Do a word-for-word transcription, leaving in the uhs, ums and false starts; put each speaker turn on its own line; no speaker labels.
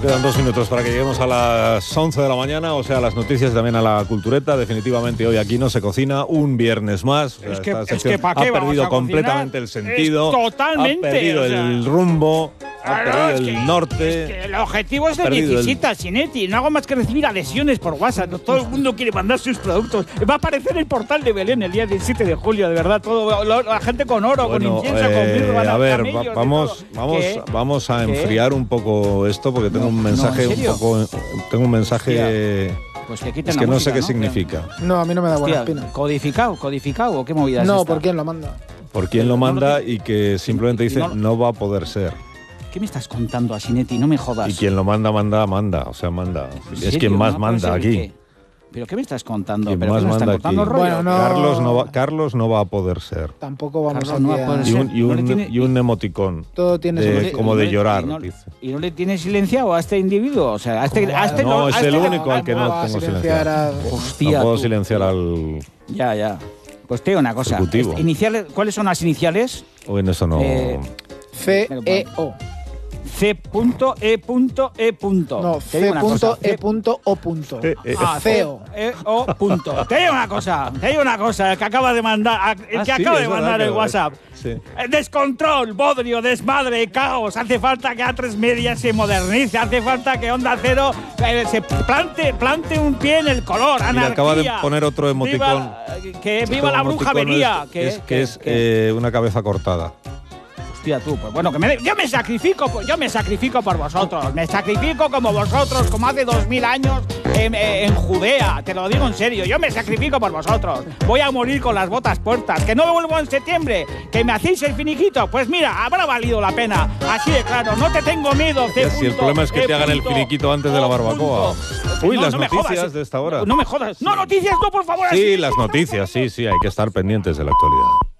Bueno, quedan dos minutos para que lleguemos a las once de la mañana, o sea, a las noticias y también a la cultureta. Definitivamente hoy aquí no se cocina un viernes más. O sea,
es que,
esta
es que ¿para qué
ha perdido
vamos a
completamente el sentido.
Es totalmente.
Ha perdido
o sea,
el rumbo, ha
claro,
perdido
es
el
que,
norte.
Es que el objetivo es de
perdido el-
Necesita, Sinetti. No hago más que recibir adhesiones por WhatsApp. Todo el mundo quiere mandar sus productos. Va a aparecer el portal de Belén el día diecisiete de julio, de verdad. Todo, lo- la gente con oro,
Bueno,
con incienso,
eh,
con mirra,
a ver,
camellos,
va-
de
vamos,
todo.
vamos,
¿Qué?
vamos a
¿Qué?
enfriar un poco esto porque tengo
No,
un
no,
mensaje
¿en
un
serio?
poco, tengo un mensaje
Pues que quiten
es
la
que no
música,
sé qué
¿no?
significa.
No, a mí no me da buena
Hostia,
espina.
¿Codificado? ¿Codificado? ¿O qué movida es
No,
esta?
¿por quién lo manda?
Por quién lo
No lo
manda
dice.
y que simplemente dice
No-
no va a poder ser.
¿Qué me estás contando, Asinetti? No me jodas.
Y quien lo manda, manda, manda. O sea, manda.
¿En
Es
serio?
quien más
¿No puede
manda
ser
aquí.
qué? ¿Pero qué me estás contando?
Quien
¿Pero
más
qué me están
manda
cortando
aquí.
el rollo?
Bueno, no.
Carlos, no va, Carlos no va a poder ser.
Tampoco vamos
Carlos
aquí
no va a
a-
poder
Y
ser.
un, y
No le
un,
tiene-
y un emoticón.
Todo tiene
de-
su
Y
motivo.
como de
no-
llorar,
y no,
dice.
¿Y no le tiene silenciado a este individuo? O sea, a este... A este
No,
a
es
este
el
le-
único al que
¿Cómo
no
va a
tengo
silenciar
silenciado.
a-
Hostia,
No puedo
tú.
silenciar al...
Ya, ya. Pues te digo una cosa.
Ejecutivo.
Este, iniciales, ¿cuáles son las iniciales?
O en eso no...
Eh,
C E O.
C punto E punto E punto.
No,
Te
C
digo una cosa,
punto E
C-
punto O punto.
Eh, eh,
Ah,
C E O.
E O punto. Te digo una cosa, te digo una cosa, el que acaba de mandar, el
Ah,
que
sí,
acaba
es
de
verdad
mandar
que
el
lo-
WhatsApp.
sí.
Eh, Descontrol, bodrio, desmadre, caos. Hace falta que A tres Media se modernice, hace falta que Onda Cero eh, se plante, plante un pie en el color. Anarquía.
acaba de poner otro emoticón.
Viva, que viva la
Otro
bruja
emoticón
vería.
es-
Que,
es que es eh, una cabeza cortada.
Hostia, tú, pues bueno, que me, yo me sacrifico, pues yo me sacrifico por vosotros, me sacrifico como vosotros, como hace dos mil años en, en Judea, te lo digo en serio, yo me sacrifico por vosotros, voy a morir con las botas puestas, que no me vuelvo en septiembre, que me hacéis el finiquito, pues mira, habrá valido la pena, así de claro, no te tengo miedo, C.
Ya, si el problema es que
E.
te hagan el finiquito antes de la
O.
barbacoa. Uy,
No,
las
no me
noticias
jodas,
de esta hora.
No me jodas, no, noticias no, por favor.
Sí,
así,
las
no, no,
noticias,
no, no.
sí, sí, hay que estar pendientes de la actualidad.